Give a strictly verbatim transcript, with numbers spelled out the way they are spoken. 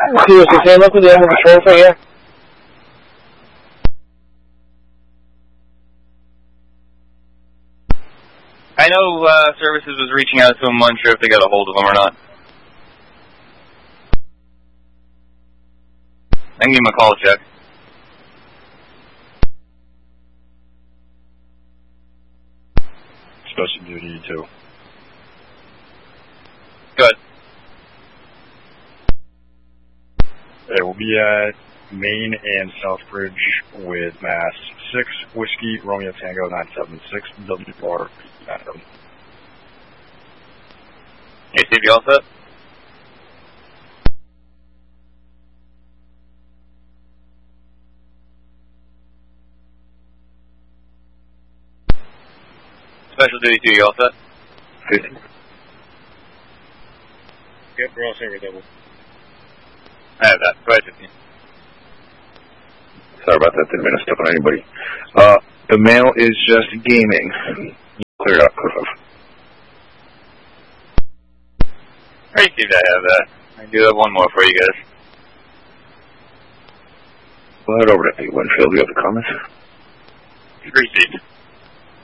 Kilo sixteen, look with the Alpha Patrol for you. I know uh, services was reaching out to him. I'm unsure if they got a hold of him or not. I can give him a call check. Special duty too. Good. It will be at Main and Southbridge with Mass six Whiskey Romeo Tango nine seven six W R Adam. Hey, Steve, you all set? Special duty two, you all set? fifty. Yep, we're all set with double. I have that. Go ahead, fifteen. Sorry about that, didn't mean to step on anybody. Uh, the mail is just gaming. Clear it up, Cliff. Alright, Steve, I have that. I do have one more for you guys. We'll head over to eight Winfield. Do you have the comments? Agree, Steve.